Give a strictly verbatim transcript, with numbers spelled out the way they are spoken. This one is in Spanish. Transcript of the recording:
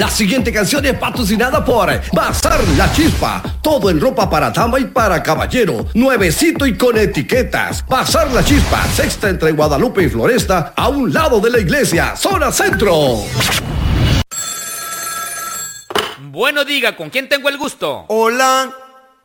La siguiente canción es patrocinada por Bazar La Chispa. Todo en ropa para dama y para caballero. Nuevecito y con etiquetas. Bazar La Chispa, sexta entre Guadalupe y Floresta, a un lado de la iglesia, zona centro. Bueno, diga, ¿con quién tengo el gusto? Hola,